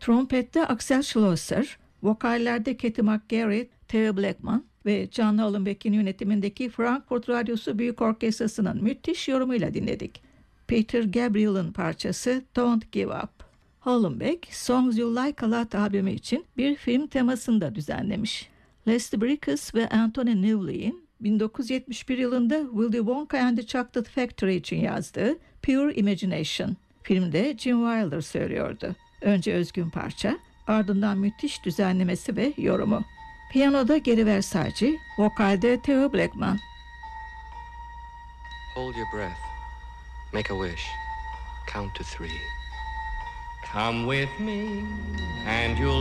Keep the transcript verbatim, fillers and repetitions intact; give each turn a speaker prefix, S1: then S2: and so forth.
S1: Trompette Axel Schlosser, vokallerde Katie McGarrett, Theo Blackman ve Can Hollenbeck'in yönetimindeki Frankfurt Radyosu Büyük Orkestrası'nın müthiş yorumuyla dinledik. Peter Gabriel'ın parçası Don't Give Up. Hollenbeck, Songs You Like A Lot albümü için bir film temasını da düzenlemiş. Leslie Bricusse ve Anthony Newley'in bin dokuz yüz yetmiş bir yılında Willy Wonka and the Chocolate Factory için yazdığı Pure Imagination. Filmde Gene Wilder söylüyordu. Önce özgün parça, ardından müthiş düzenlemesi ve yorumu. Piyanoda Geri Versace, vokalde Theo Blackman.
S2: Hold your breath. Make a wish. Count to three. Come with me and you'll